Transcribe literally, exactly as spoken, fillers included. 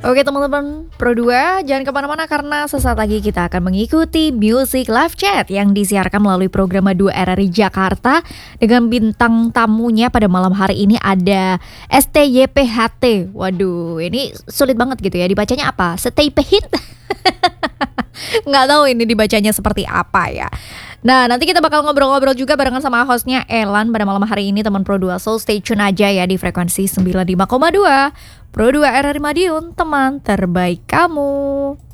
Oke teman-teman Pro dua, jangan kemana-mana karena sesaat lagi kita akan mengikuti Music Live Chat yang disiarkan melalui program dua R R I Jakarta. Dengan bintang tamunya pada malam hari ini ada S T Y P H T. Waduh, ini sulit banget gitu ya, dibacanya apa? Stay Hit? Nggak tahu ini dibacanya seperti apa ya. Nah, nanti kita bakal ngobrol-ngobrol juga barengan sama hostnya Elan pada malam hari ini, teman Pro dua. So stay tune aja ya di frekuensi sembilan puluh lima koma dua Pro dua R R I Madiun, teman terbaik kamu.